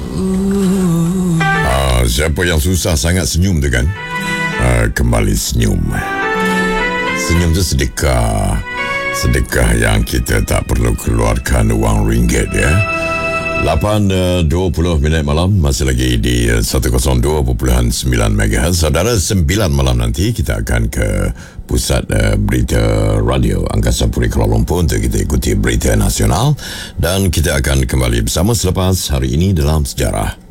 Siapa yang susah sangat senyum tu kan? Kembali senyum. Senyum tu sedekah. Sedekah yang kita tak perlu keluarkan wang ringgit ya. 8.20 malam, masih lagi di 102.9 MHz. Saudara, 9 malam nanti kita akan ke pusat berita radio Angkasa Puri Kuala Lumpur untuk kita ikuti berita nasional, dan kita akan kembali bersama selepas Hari Ini Dalam Sejarah.